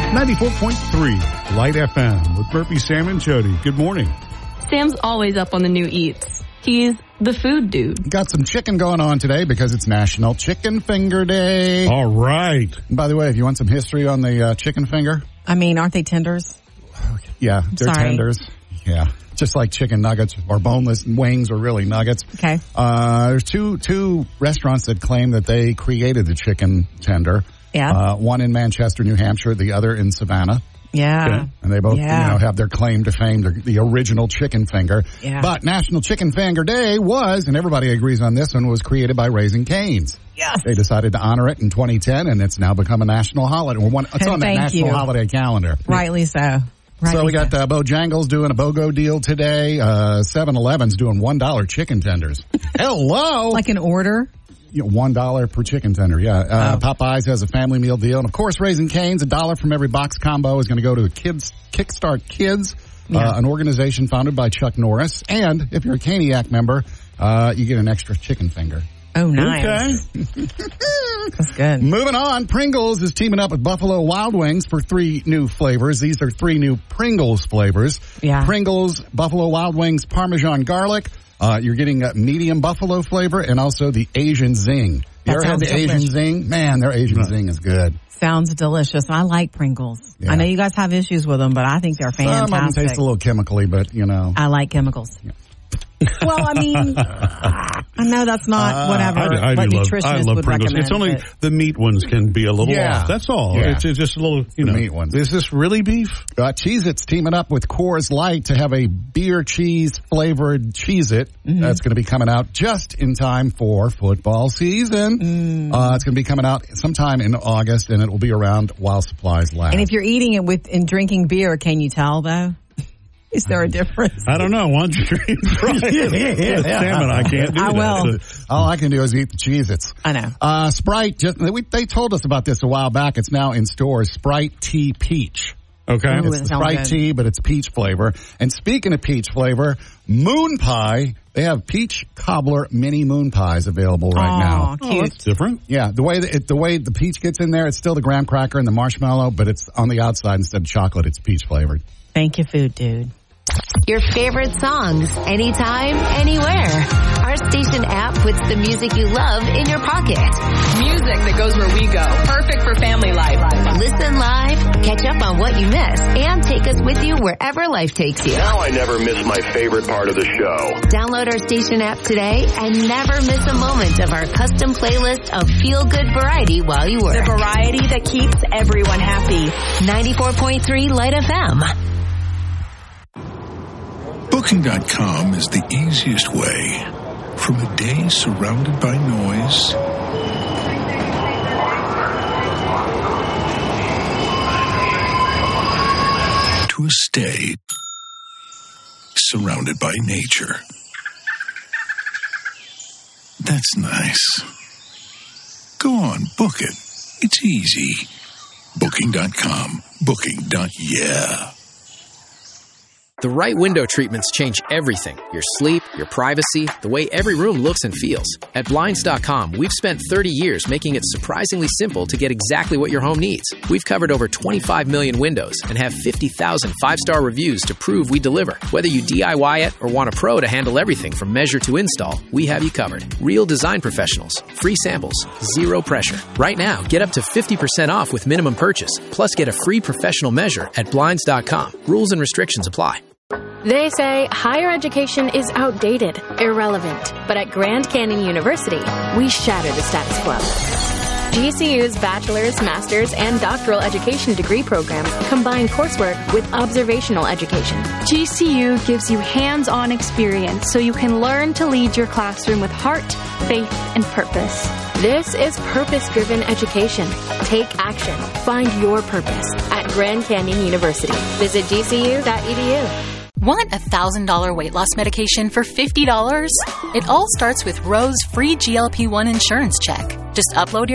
94.3 Light FM with Murphy, Sam, and Jody. Good morning. Sam's always up on the new eats. He's the food dude. Got some chicken going on today because it's National Chicken Finger Day. All right. And by the way, if you want some history on the chicken finger. I mean, aren't they tenders? Yeah, they're Sorry. tenders. Yeah, just like chicken nuggets or boneless wings are really nuggets. Okay. There's two restaurants that claim that they created the chicken tender. Yeah. One in Manchester, New Hampshire, the other in Savannah. Yeah. Okay. And they both, have their claim to fame, the original chicken finger. Yeah. But National Chicken Finger Day was, and everybody agrees on this one, was created by Raising Cane's. Yes. They decided to honor it in 2010, and it's now become a national holiday. It's on the national holiday calendar. Rightly so. So we got Bojangles doing a BOGO deal today. 7-Eleven's doing $1 chicken tenders. Hello! Like an order? $1 per chicken tender, yeah. Popeyes has a family meal deal. And, of course, Raising Cane's, $1 from every box combo is going to go to Kickstart Kids, an organization founded by Chuck Norris. And if you're a Caniac member, you get an extra chicken finger. Oh, nice. Okay. That's good. Moving on, Pringles is teaming up with Buffalo Wild Wings for 3 new flavors. These are 3 new Pringles flavors. Yeah. Pringles, Buffalo Wild Wings, Parmesan Garlic. You're getting a medium buffalo flavor and also the Asian Zing. You ever had the Asian Zing? Man, their Asian Zing is good. Sounds delicious. I like Pringles. Yeah. I know you guys have issues with them, but I think they're fantastic. Some of them taste a little chemically, but, I like chemicals. Yeah. Well, I mean, I know that's not whatever nutritionists would Pringles. recommend. It's only the meat ones can be a little off. That's all. Yeah. It's just a little, the meat ones. Is this really beef? Cheez-Its teaming up with Coors Light to have a beer cheese flavored Cheez-It. That's going to be coming out just in time for football season. It's going to be coming out sometime in August, and it will be around while supplies last. And if you're eating it and drinking beer, can you tell, though? Is there a difference? I don't know. Why don't you drink Sam and I can't do I will. All I can do is eat the Cheez-Its. I know. Sprite, they told us about this a while back. It's now in stores. Sprite Tea Peach. Okay. Ooh, It's the Sprite tea, but it's peach flavor. And speaking of peach flavor, Moon Pie, they have peach cobbler mini moon pies available right now. Cute. Oh, that's different. Yeah, the way the peach gets in there, it's still the graham cracker and the marshmallow, but it's on the outside instead of chocolate. It's peach flavored. Thank you, food dude. Your favorite songs, anytime, anywhere. Our station app puts the music you love in your pocket. Music that goes where we go. Perfect for family life. Listen live, catch up on what you missed, and take us with you wherever life takes you. Now I never miss my favorite part of the show. Download our station app today and never miss a moment of our custom playlist of feel-good variety while you work. The variety that keeps everyone happy. 94.3 Light FM. Booking.com is the easiest way from a day surrounded by noise to a stay surrounded by nature. That's nice. Go on, book it. It's easy. Booking.com. Booking.yeah. The right window treatments change everything. Your sleep, your privacy, the way every room looks and feels. At Blinds.com, we've spent 30 years making it surprisingly simple to get exactly what your home needs. We've covered over 25 million windows and have 50,000 five-star reviews to prove we deliver. Whether you DIY it or want a pro to handle everything from measure to install, we have you covered. Real design professionals, free samples, zero pressure. Right now, get up to 50% off with minimum purchase, plus get a free professional measure at Blinds.com. Rules and restrictions apply. They say higher education is outdated, irrelevant. But at Grand Canyon University, we shatter the status quo. GCU's bachelor's, master's, and doctoral education degree programs combine coursework with observational education. GCU gives you hands-on experience so you can learn to lead your classroom with heart, faith, and purpose. This is purpose-driven education. Take action. Find your purpose at Grand Canyon University. Visit gcu.edu. Want a $1,000 weight loss medication for $50? It all starts with Rose's free GLP-1 insurance check. Just upload your